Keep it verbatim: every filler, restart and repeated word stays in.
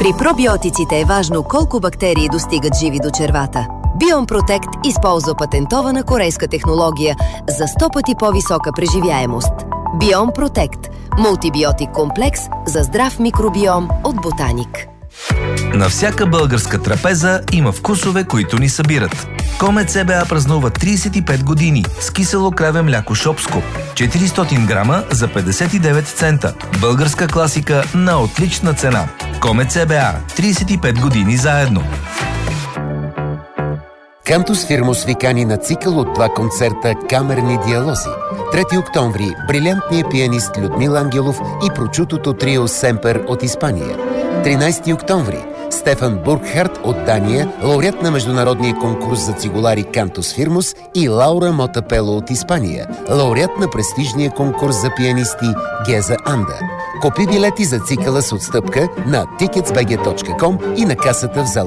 При пробиотиците е важно колко бактерии достигат живи до червата. Биом Протект използва патентована корейска технология за сто пъти по-висока преживяемост. Биом Протект – мултибиотик комплекс за здрав микробиом от Ботаник. На всяка българска трапеза има вкусове, които ни събират. Комет ЦБА празнува тридесет и пет години с кисело краве мляко Шопско. четиристотин грама за петдесет и девет цента. Българска класика на отлична цена. Комет ЦБА. тридесет и пет години заедно. Кантус Фирмус ви кани на цикъл от два концерта «Камерни диалози». трети октомври – брилянтният пианист Людмил Ангелов и прочутото трио Семпер от Испания. тринадесети октомври – Стефан Бургхарт от Дания, лауреат на международния конкурс за цигулари Кантус Фирмус, и Лаура Мотапело от Испания, лауреат на престижния конкурс за пианисти Геза Анда. Купи билети за цикъла с отстъпка на тикетс точка би джи точка ком и на касата в зала